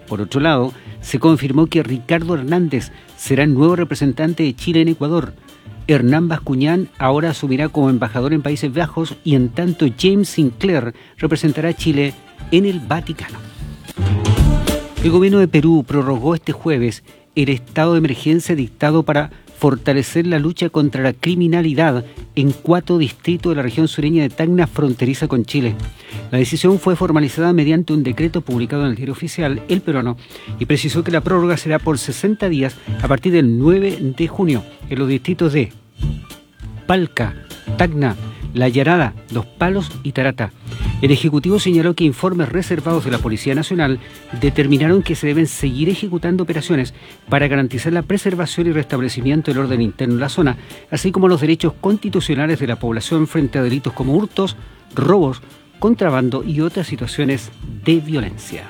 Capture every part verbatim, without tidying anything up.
Por otro lado, se confirmó que Ricardo Hernández será el nuevo representante de Chile en Ecuador. Hernán Bascuñán ahora asumirá como embajador en Países Bajos y en tanto James Sinclair representará a Chile en el Vaticano. El gobierno de Perú prorrogó este jueves el estado de emergencia dictado para fortalecer la lucha contra la criminalidad en cuatro distritos de la región sureña de Tacna, fronteriza con Chile. La decisión fue formalizada mediante un decreto publicado en el Diario Oficial El Peruano y precisó que la prórroga será por sesenta días a partir del nueve de junio en los distritos de Palca, Tacna, La Yarada, Los Palos y Tarata. El Ejecutivo señaló que informes reservados de la Policía Nacional determinaron que se deben seguir ejecutando operaciones para garantizar la preservación y restablecimiento del orden interno en la zona, así como los derechos constitucionales de la población frente a delitos como hurtos, robos, contrabando y otras situaciones de violencia.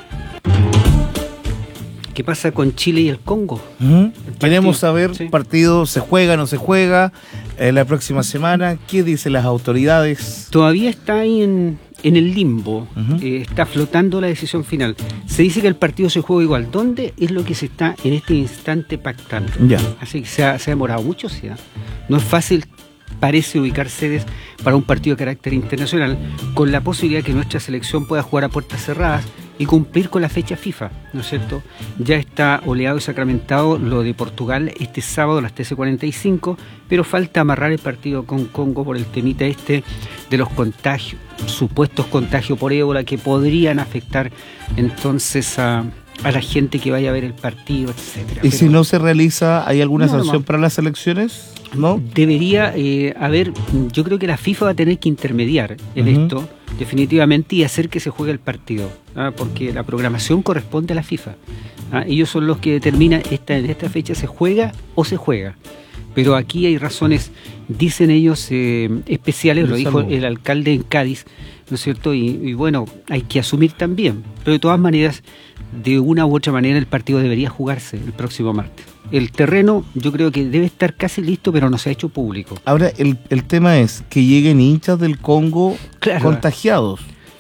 ¿Qué pasa con Chile y el Congo? Uh-huh. Queremos saber, sí. partido, ¿se juega o no se juega eh, la próxima semana? ¿Qué dicen las autoridades? Todavía está ahí en, en el limbo, uh-huh. eh, está flotando la decisión final. Se dice que el partido se juega igual. ¿Dónde? Es lo que se está en este instante pactando. Ya. Así que se ha, se ha demorado mucho, ¿sí? No es fácil, parece, ubicar sedes para un partido de carácter internacional, con la posibilidad de que nuestra selección pueda jugar a puertas cerradas y cumplir con la fecha FIFA, ¿no es cierto? Ya está oleado y sacramentado lo de Portugal este sábado a las trece cuarenta y cinco, pero falta amarrar el partido con Congo por el temita este de los contagios, supuestos contagios por ébola que podrían afectar entonces a, a la gente que vaya a ver el partido, etcétera. ¿Y pero, si no se realiza, hay alguna no, sanción no. para las elecciones? ¿No? Debería eh, haber, yo creo que la FIFA va a tener que intermediar en uh-huh. esto, definitivamente, y hacer que se juegue el partido, ¿ah? Porque la programación corresponde a la FIFA. ¿Ah? Ellos son los que determinan esta, en esta fecha se juega o se juega. Pero aquí hay razones, dicen ellos, eh, especiales, lo dijo el alcalde en Cádiz, ¿no es cierto? Y, y bueno, hay que asumir también. Pero de todas maneras, de una u otra manera, el partido debería jugarse el próximo martes. El terreno yo creo que debe estar casi listo, pero no se ha hecho público. Ahora, el, el tema es que lleguen hinchas del Congo claro. contagiados.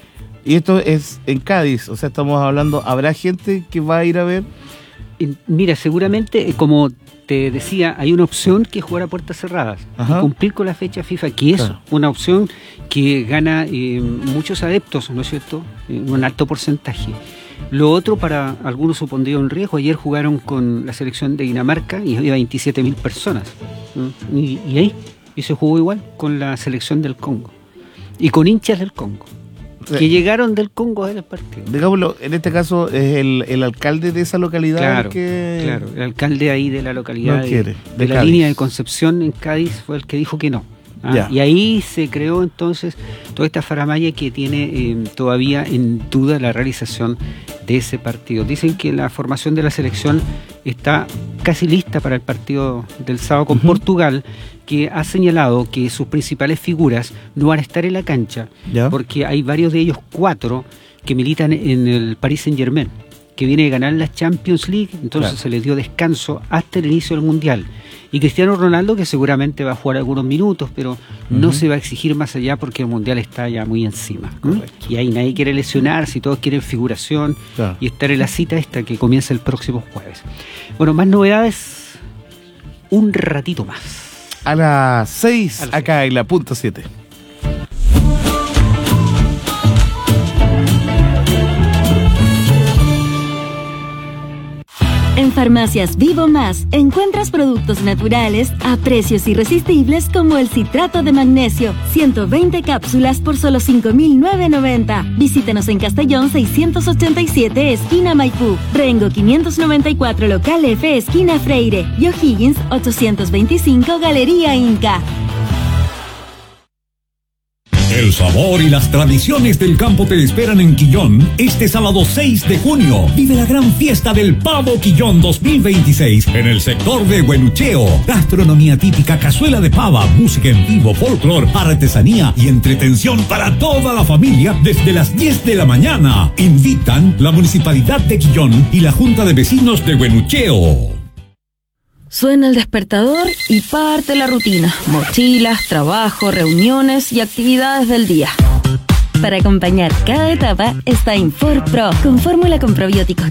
Y esto es en Cádiz, o sea, estamos hablando, ¿habrá gente que va a ir a ver? Mira, seguramente, como te decía, hay una opción que es jugar a puertas cerradas y cumplir con la fecha FIFA, que es claro. una opción que gana eh, muchos adeptos, ¿no es cierto? Eh, un alto porcentaje. Lo otro, para algunos supondría un riesgo. Ayer jugaron con la selección de Dinamarca y había veintisiete mil personas. ¿no? Y, y ahí, y se jugó igual con la selección del Congo. Y con hinchas del Congo. Sí. Que llegaron del Congo del partido. Digámoslo, en este caso es el, el alcalde de esa localidad claro, que... Claro, el alcalde ahí de la localidad no quiere, de, de, de la Cádiz. línea de Concepción en Cádiz fue el que dijo que no. Ah, y ahí se creó entonces toda esta faramalla que tiene eh, todavía en duda la realización de ese partido. Dicen que la formación de la selección está casi lista para el partido del sábado con uh-huh. Portugal, que ha señalado que sus principales figuras no van a estar en la cancha, ¿ya? Porque hay varios de ellos, cuatro, que militan en el Paris Saint-Germain, que viene de ganar la Champions League, entonces claro. se les dio descanso hasta el inicio del Mundial. Y Cristiano Ronaldo, que seguramente va a jugar algunos minutos, pero uh-huh. no se va a exigir más allá porque el Mundial está ya muy encima. Correcto. Y ahí nadie quiere lesionarse, todos quieren figuración claro. y estar en la cita esta que comienza el próximo jueves. Bueno, más novedades un ratito más. A las seis, acá en la punto siete. En Farmacias Vivo Más encuentras productos naturales a precios irresistibles como el citrato de magnesio, ciento veinte cápsulas por solo cinco mil novecientos noventa. Visítanos en Castellón seiscientos ochenta y siete, esquina Maipú, Rengo quinientos noventa y cuatro, local F, esquina Freire, y O'Higgins ochocientos veinticinco, Galería Inca. El sabor y las tradiciones del campo te esperan en Quillón este sábado seis de junio. Vive la gran fiesta del Pavo Quillón dos mil veintiséis en el sector de Huenucheo. Gastronomía típica, cazuela de pava, música en vivo, folclor, artesanía y entretención para toda la familia desde las diez de la mañana. Invitan la Municipalidad de Quillón y la Junta de Vecinos de Huenucheo. Suena el despertador y parte la rutina. Mochilas, trabajo, reuniones y actividades del día. Para acompañar cada etapa está Infor Pro, con fórmula con probióticos